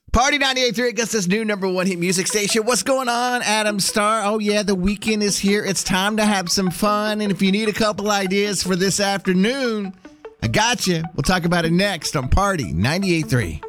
Party 98.3 Augusta's new number one hit music station. What's going on, Adam Starr? Oh, yeah, the weekend is here. It's time to have some fun. And if you need a couple ideas for this afternoon, I got you. We'll talk about it next on Party 98.3.